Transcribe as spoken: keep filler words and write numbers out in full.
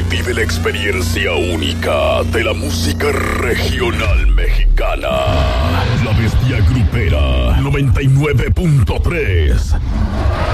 vive la experiencia única de la música regional mexicana. La Bestia Grupera noventa y nueve punto tres.